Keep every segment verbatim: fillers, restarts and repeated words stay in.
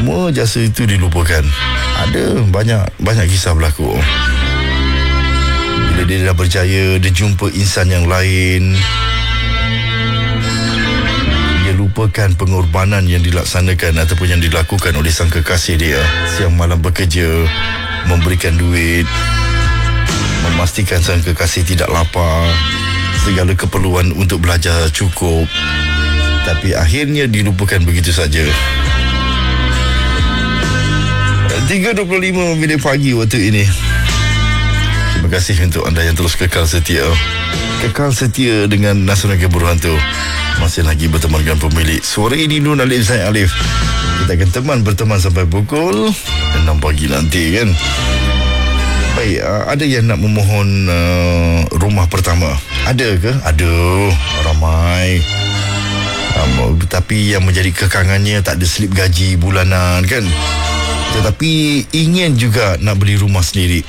semua jasa itu dilupakan. Ada banyak banyak kisah berlaku. Bila dia dah berjaya, dia jumpa insan yang lain, dia lupakan pengorbanan yang dilaksanakan ataupun yang dilakukan oleh sang kekasih dia. Siang malam bekerja, memberikan duit, memastikan sang kekasih tidak lapar, segala keperluan untuk belajar cukup. Tapi akhirnya dilupakan begitu saja. tiga dua puluh lima minit pagi waktu ini. Terima kasih untuk anda yang terus kekal setia. Kekal setia dengan Nasional Game Berhantu. Masih lagi berteman dengan pemilik suara ini, Nun Alif, saya Alif. Kita akan teman berteman sampai pukul enam pagi nanti, kan. Baik, ada yang nak memohon uh, rumah pertama? Ada ke? Ada, ramai. Um, tapi yang menjadi kekangannya tak ada slip gaji bulanan, kan. Tetapi ingin juga nak beli rumah sendiri.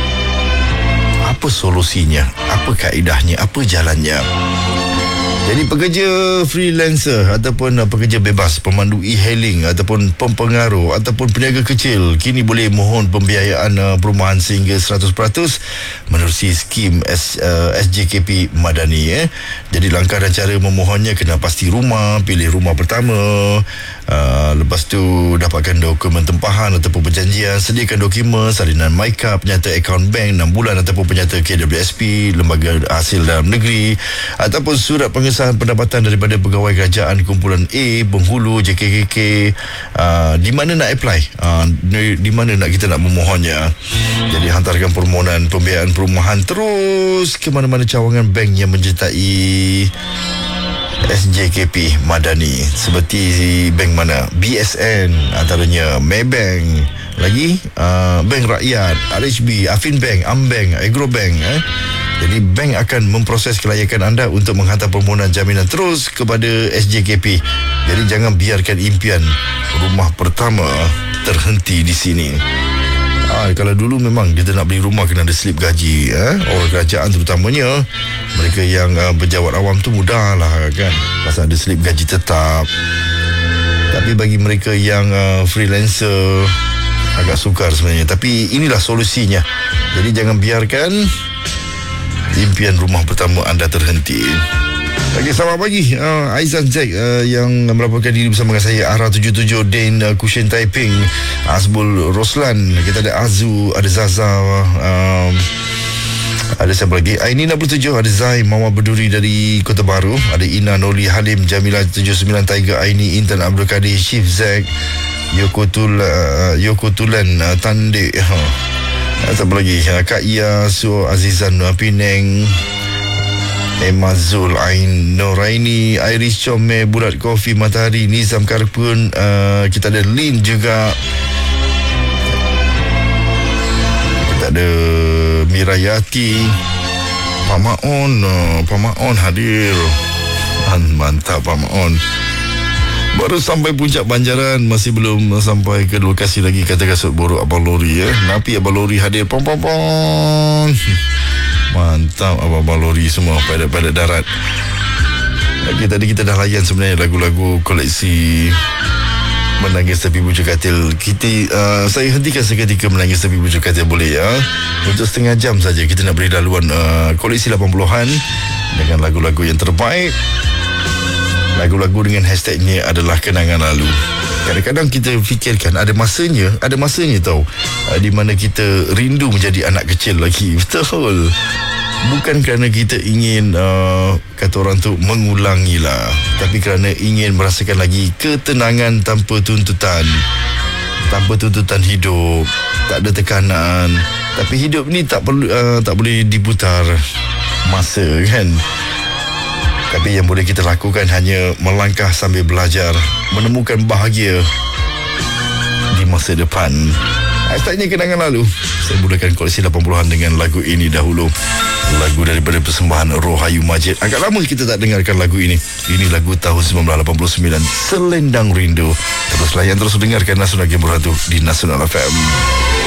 Apa solusinya? Apa kaedahnya? Apa jalannya? Jadi pekerja freelancer ataupun uh, pekerja bebas, pemandu e-hailing ataupun pempengaruh ataupun peniaga kecil kini boleh mohon pembiayaan uh, perumahan sehingga seratus peratus menerusi skim S, uh, S J K P Madani. Eh. Jadi langkah dan cara memohonnya kena pasti rumah, pilih rumah pertama, uh, lepas tu dapatkan dokumen tempahan ataupun perjanjian, sediakan dokumen, salinan MyCard, penyata akaun bank enam bulan ataupun penyata K W S P, lembaga hasil dalam negeri ataupun surat pengesahan pendapatan daripada pegawai kerajaan kumpulan A, penghulu, J K K K. Uh, di mana nak apply? Uh, di, di mana nak kita nak memohonnya? Jadi hantarkan permohonan pembiayaan perumahan terus ke mana-mana cawangan bank yang menyertai S J K P Madani. Seperti bank mana? B S N antaranya, Maybank, lagi uh, Bank Rakyat, R H B, Affinbank, Ambank, Agrobank. Eh? Jadi bank akan memproses kelayakan anda untuk menghantar permohonan jaminan terus kepada S J K P. Jadi jangan biarkan impian rumah pertama terhenti di sini. Ah, kalau dulu memang kita nak beli rumah kena ada slip gaji, eh? Orang kerajaan terutamanya, mereka yang uh, berjawat awam tu mudah lah, kan, pasal ada slip gaji tetap. Tapi bagi mereka yang uh, freelancer agak sukar sebenarnya. Tapi inilah solusinya. Jadi jangan biarkan impian rumah pertama anda terhenti. Okey, selamat pagi uh, Aizan Zack uh, yang melaporkan diri bersama dengan saya, Ara tujuh tujuh, Din uh, Kushin Taiping, Azbul Roslan, kita ada Azu, ada Zaza, uh, ada siapa lagi, Aini enam puluh tujuh, ada Zai Mama Berduri dari Kota Baru, ada Ina Noli Halim, Jamila tujuh puluh sembilan, Tiger Aini, Intan Abdul Kadir, Chief Zack, Yoko Tul uh, Yoko Tulan, uh, Tande, huh. Siapa lagi? Kak Ia, Su Azizan, Penang, Emma Zul, Ain Noraini, Iris Chome, Bulat Kofi, Matahari, Nizam Karpun, uh, kita ada Lin juga, kita ada Mirayati, Pak Maon, uh, Pak Maon hadir. Mantap Pak Maon. Baru sampai puncak Banjaran, masih belum sampai ke lokasi lagi, kata kasut borok Abang Lori, ya. Napi Abang Lori hadir. Pom pom pom. Mantap Abang Lori semua, pilot-pilot darat. Okey, tadi kita dah layan sebenarnya lagu-lagu koleksi Menangis Tepi Bujur Katil. Kita uh, saya hentikan seketika Menangis Tepi Bujur Katil, boleh, ya. Untuk setengah jam saja kita nak beri laluan uh, koleksi lapan puluhan dengan lagu-lagu yang terbaik. Lagu-lagu dengan hashtagnya adalah kenangan lalu. Kadang-kadang kita fikirkan ada masanya, ada masanya tau, uh, di mana kita rindu menjadi anak kecil lagi. Betul. Bukan kerana kita ingin uh, kata orang tu mengulangilah, tapi kerana ingin merasakan lagi ketenangan tanpa tuntutan, tanpa tuntutan hidup, tak ada tekanan. Tapi hidup ni tak perlu uh, tak boleh diputar masa, kan. Tapi yang boleh kita lakukan hanya melangkah sambil belajar, menemukan bahagia di masa depan. Hashtagnya kenangan lalu. Saya mulakan koleksi lapan puluhan dengan lagu ini dahulu. Lagu daripada persembahan Rohayu Majid. Agak lama kita tak dengarkan lagu ini. Ini lagu tahun sembilan belas lapan puluh sembilan, Selendang Rindu. Terus layan, terus dengarkan Nasional Game Berhantu di Nasional F M.